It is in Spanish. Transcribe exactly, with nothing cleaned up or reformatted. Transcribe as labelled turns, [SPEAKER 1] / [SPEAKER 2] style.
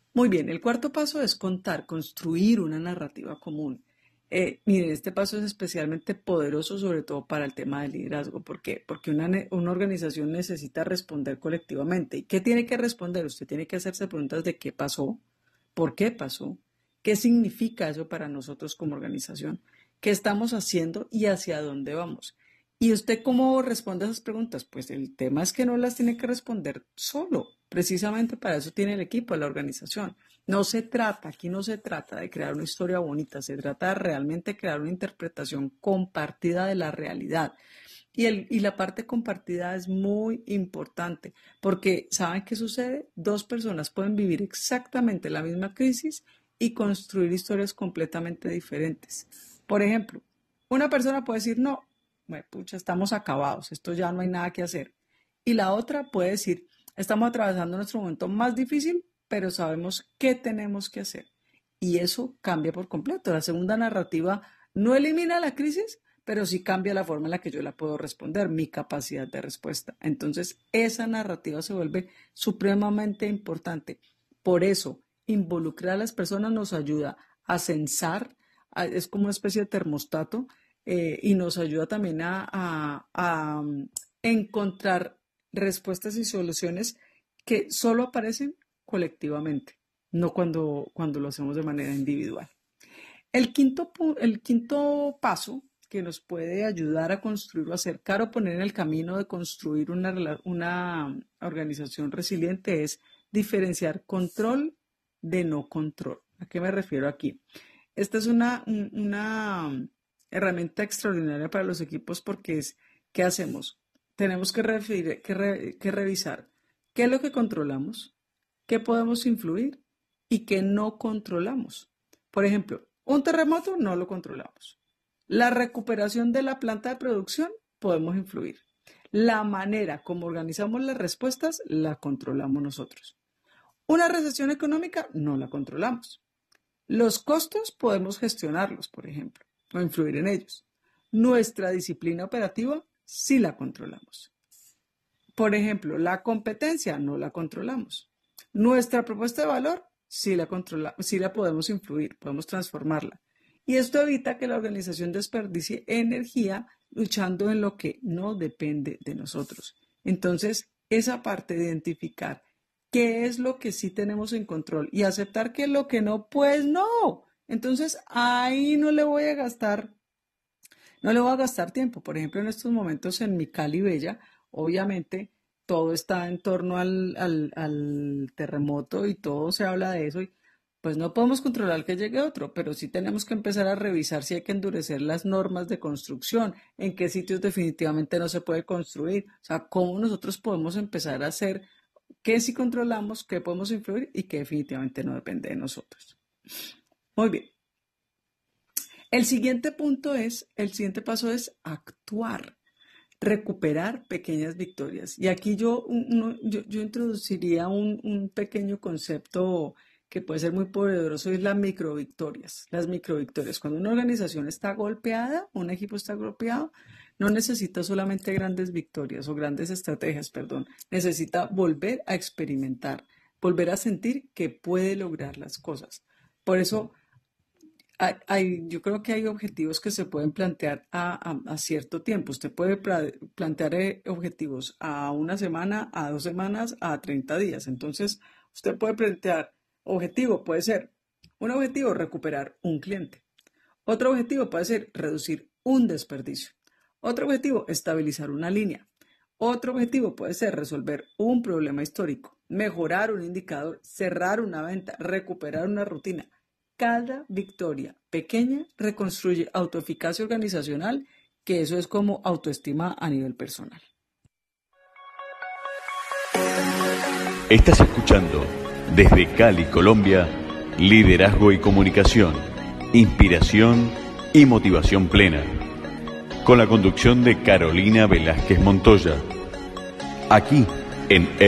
[SPEAKER 1] Muy bien, el cuarto paso es contar, construir una narrativa común. Eh, miren, este paso es especialmente poderoso, sobre todo para el tema del liderazgo. ¿Por qué? Porque una, ne- una organización necesita responder colectivamente. ¿Y qué tiene que responder? Usted tiene que hacerse preguntas de qué pasó, por qué pasó, qué significa eso para nosotros como organización, qué estamos haciendo y hacia dónde vamos. ¿Y usted cómo responde a esas preguntas? Pues el tema es que no las tiene que responder solo. Precisamente para eso tiene el equipo, la organización. No se trata, aquí no se trata de crear una historia bonita, se trata de realmente crear una interpretación compartida de la realidad. Y, el, y la parte compartida es muy importante, porque ¿saben qué sucede? Dos personas pueden vivir exactamente la misma crisis y construir historias completamente diferentes. Por ejemplo, una persona puede decir, no, bueno, pucha, estamos acabados, esto ya no hay nada que hacer. Y la otra puede decir, estamos atravesando nuestro momento más difícil, pero sabemos qué tenemos que hacer. Y eso cambia por completo. La segunda narrativa no elimina la crisis, pero sí cambia la forma en la que yo la puedo responder, mi capacidad de respuesta. Entonces, esa narrativa se vuelve supremamente importante. Por eso, involucrar a las personas nos ayuda a censar, a, es como una especie de termostato, eh, y nos ayuda también a, a, a um, encontrar respuestas y soluciones que solo aparecen colectivamente, no cuando, cuando lo hacemos de manera individual. El quinto, el quinto paso que nos puede ayudar a construir o acercar o poner en el camino de construir una, una organización resiliente es diferenciar control de no control. ¿A qué me refiero aquí? Esta es una, una herramienta extraordinaria para los equipos porque es, ¿qué hacemos? Tenemos que, referir, que, re, que revisar qué es lo que controlamos, qué podemos influir y qué no controlamos. Por ejemplo, un terremoto no lo controlamos. La recuperación de la planta de producción podemos influir. La manera como organizamos las respuestas la controlamos nosotros. Una recesión económica no la controlamos. Los costos podemos gestionarlos, por ejemplo, o influir en ellos. Nuestra disciplina operativa sí la controlamos. Por ejemplo, la competencia no la controlamos. Nuestra propuesta de valor sí la, controla, sí la podemos influir, podemos transformarla. Y esto evita que la organización desperdicie energía luchando en lo que no depende de nosotros. Entonces, esa parte de identificar qué es lo que sí tenemos en control y aceptar que lo que no, pues no. Entonces, ahí no le voy a gastar, no le voy a gastar tiempo. Por ejemplo, en estos momentos en mi Cali Bella, obviamente todo está en torno al, al, al terremoto y todo se habla de eso y pues no podemos controlar que llegue otro, pero sí tenemos que empezar a revisar si hay que endurecer las normas de construcción, en qué sitios definitivamente no se puede construir, o sea, cómo nosotros podemos empezar a hacer qué sí controlamos, qué podemos influir y qué definitivamente no depende de nosotros. Muy bien. El siguiente punto es, el siguiente paso es actuar. Recuperar pequeñas victorias. Y aquí yo, uno, yo, yo introduciría un, un pequeño concepto que puede ser muy poderoso, es las microvictorias. Las microvictorias. Cuando una organización está golpeada, un equipo está golpeado, no necesita solamente grandes victorias o grandes estrategias, perdón. Necesita volver a experimentar, volver a sentir que puede lograr las cosas. Por eso, Hay, hay, yo creo que hay objetivos que se pueden plantear a, a, a cierto tiempo. Usted puede pra, plantear eh, objetivos a una semana, a dos semanas, a treinta días. Entonces, usted puede plantear objetivo, puede ser un objetivo, recuperar un cliente. Otro objetivo puede ser reducir un desperdicio. Otro objetivo, estabilizar una línea. Otro objetivo puede ser resolver un problema histórico, mejorar un indicador, cerrar una venta, recuperar una rutina. Cada victoria pequeña reconstruye autoeficacia organizacional, que eso es como autoestima a nivel personal.
[SPEAKER 2] Estás escuchando desde Cali, Colombia, Liderazgo y Comunicación, Inspiración y Motivación Plena, con la conducción de Carolina Velázquez Montoya, aquí en